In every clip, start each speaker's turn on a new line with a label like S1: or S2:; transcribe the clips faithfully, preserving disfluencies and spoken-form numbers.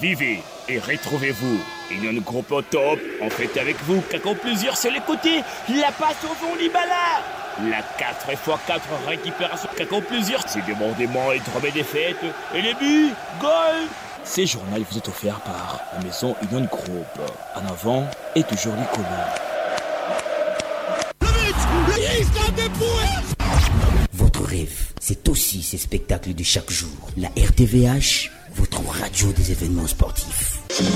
S1: Vivez et retrouvez-vous. Union Groupe au top, en fait avec vous, qu'accord plusieurs sur les côtés. La passe au fond, Libala. La quatre fois quatre récupération, qu'accord plusieurs. C'est débordement et drôme des fêtes. Et les buts, goal. Ces journaux vous est offert par la maison Union Groupe. En avant et toujours l'icône.
S2: Votre rêve, c'est aussi ces spectacles de chaque jour. La R T V H, votre radio des événements sportifs.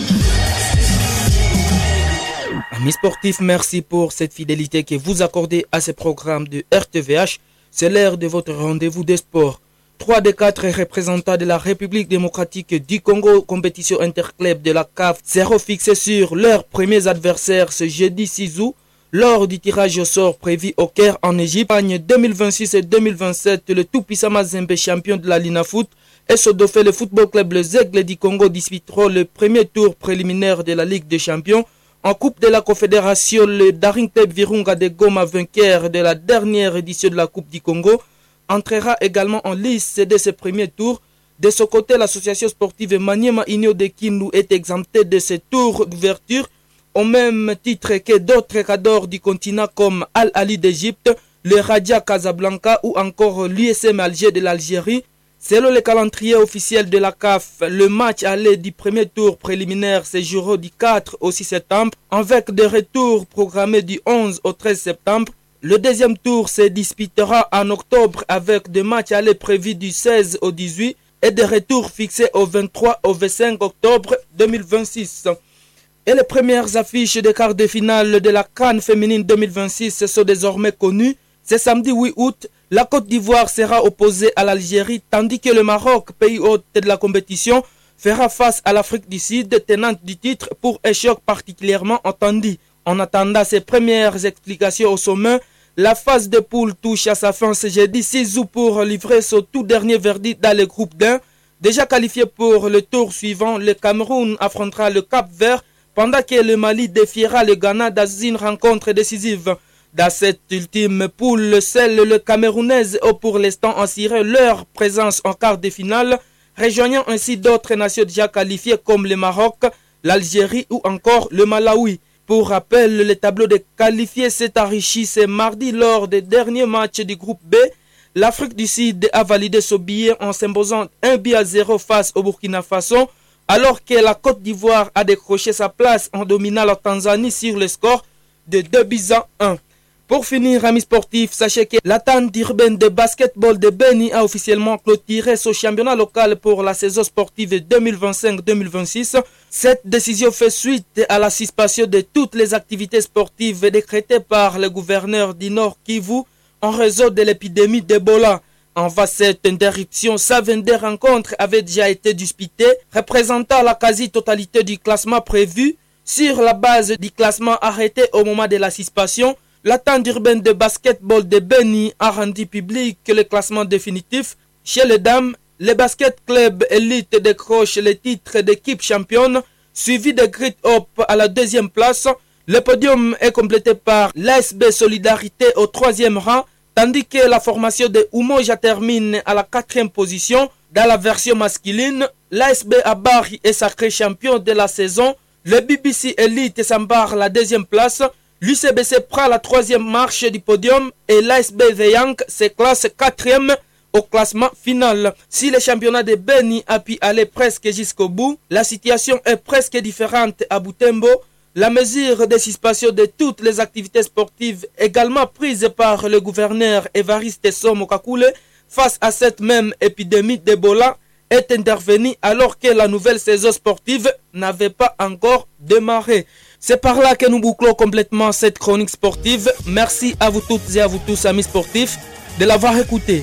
S3: Amis sportifs, merci pour cette fidélité que vous accordez à ces programmes de R T V H. C'est l'heure de votre rendez-vous des sports. Trois des quatre représentants de la République démocratique du Congo, compétition interclub de la C A F, seront fixés sur leurs premiers adversaires ce jeudi six août. Lors du tirage au sort prévu au Caire en Égypte, deux mille vingt-six et deux mille vingt-sept, le tout-puissant Mazembe, champion de la Linafoot, et Sodofé, le football club Les Aigles du Congo, disputeront le premier tour préliminaire de la Ligue des Champions. En Coupe de la Confédération, le Daring Club Virunga de Goma, vainqueur de la dernière édition de la Coupe du Congo, entrera également en lice de ce premier tour. De ce côté, l'association sportive Maniema Inyo de Kindu est exemptée de ce tour d'ouverture, au même titre que d'autres cadors du continent comme Al Ali d'Égypte, le Raja Casablanca ou encore l'U S M Alger de l'Algérie. Selon le calendrier officiel de la C A F, le match aller du premier tour préliminaire se jouera du quatre au six septembre, avec des retours programmés du onze au treize septembre. Le deuxième tour se disputera en octobre avec des matchs aller prévus du seize au dix-huit et des retours fixés au vingt-trois au vingt-cinq octobre deux mille vingt-six. Et les premières affiches des quarts de finale de la CAN féminine deux mille vingt-six sont désormais connues. Ce samedi huit août, la Côte d'Ivoire sera opposée à l'Algérie, tandis que le Maroc, pays hôte de la compétition, fera face à l'Afrique du Sud, tenante du titre, pour un choc particulièrement attendu. En attendant ces premières explications au sommet, la phase de poule touche à sa fin ce jeudi six août pour livrer son tout dernier verdict dans le groupe d'un. Déjà qualifié pour le tour suivant, le Cameroun affrontera le Cap-Vert, pendant que le Mali défiera le Ghana dans une rencontre décisive. Dans cette ultime poule, seuls le Camerounais ont pour l'instant assuré leur présence en quart de finale, rejoignant ainsi d'autres nations déjà qualifiées comme le Maroc, l'Algérie ou encore le Malawi. Pour rappel, le tableau des qualifiés s'est enrichi ce mardi lors des derniers matchs du groupe B. L'Afrique du Sud a validé son billet en s'imposant un but à zéro face au Burkina Faso, alors que la Côte d'Ivoire a décroché sa place en dominant la Tanzanie sur le score de deux buts à un. Pour finir, amis sportifs, sachez que l'attente urbaine de basketball de Beni a officiellement clôturé son championnat local pour la saison sportive deux mille vingt-cinq deux mille vingt-six. Cette décision fait suite à la suspension de toutes les activités sportives décrétées par le gouverneur du Nord Kivu en raison de l'épidémie d'Ebola. En face de cette interruption, cent vingt-deux rencontres avaient déjà été disputées, représentant la quasi-totalité du classement prévu. Sur la base du classement arrêté au moment de la suspension, l'attente urbaine de basketball de Beni a rendu public le classement définitif. Chez les dames, le basket club élite décroche le titre d'équipe championne, suivi de Grit Hope à la deuxième place. Le podium est complété par l'A S B Solidarité au troisième rang, tandis que la formation de Umoja termine à la quatrième position. Dans la version masculine, l'A S B Abari est sacré champion de la saison. Le B B C Elite s'embarque la deuxième place. L'U C B C prend la troisième marche du podium et l'A S B The Yank se classe quatrième au classement final. Si le championnat de Beni a pu aller presque jusqu'au bout, la situation est presque différente à Butembo. La mesure de suspension de toutes les activités sportives également prise par le gouverneur Évariste Somo Kakule face à cette même épidémie d'Ebola est intervenue alors que la nouvelle saison sportive n'avait pas encore démarré. C'est par là que nous bouclons complètement cette chronique sportive. Merci à vous toutes et à vous tous, amis sportifs, de l'avoir écouté.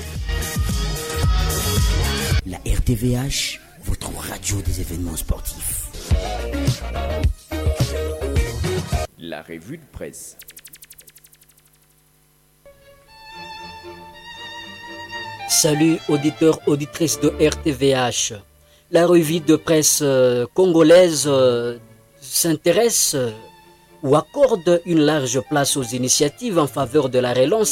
S2: La R T V H, votre radio des événements sportifs.
S1: La revue de presse.
S4: Salut auditeurs, auditrices de R T V H. La revue de presse euh, congolaise euh, s'intéresse euh, ou accorde une large place aux initiatives en faveur de la relance